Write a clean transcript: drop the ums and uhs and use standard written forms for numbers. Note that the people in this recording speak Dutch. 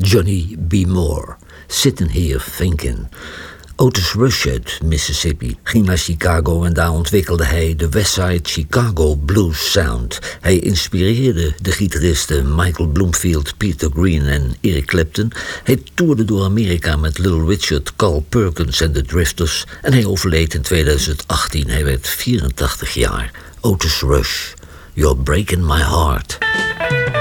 Johnny B. Moore, Sitting Here Thinking. Otis Rush uit Mississippi ging naar Chicago en daar ontwikkelde hij de Westside Chicago Blues Sound. Hij inspireerde de gitaristen Michael Bloomfield, Peter Green en Eric Clapton. Hij toerde door Amerika met Little Richard, Carl Perkins en de Drifters. En hij overleed in 2018. Hij werd 84 jaar. Otis Rush, You're Breaking My Heart.